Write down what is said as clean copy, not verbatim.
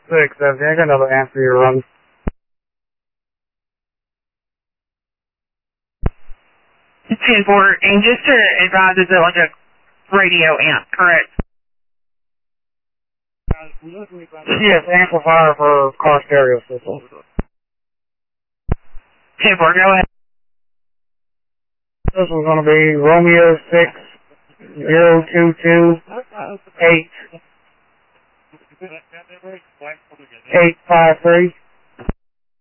6, I got another answer here, run. Transport, and just to advise, it's like a radio amp, correct? Yes, amplifier for car stereo system. Transport, go ahead. This one's going to be Romeo 6022853.